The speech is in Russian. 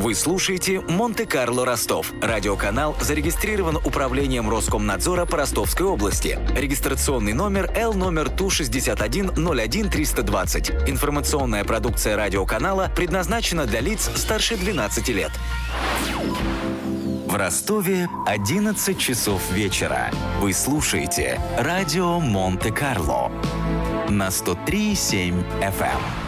Вы слушаете «Монте-Карло Ростов». Радиоканал зарегистрирован Управлением Роскомнадзора по Ростовской области. Регистрационный номер Л ТУ 6101320. Информационная продукция радиоканала предназначена для лиц старше 12 лет. В Ростове 11 часов вечера. Вы слушаете радио Монте-Карло на 103,7 FM.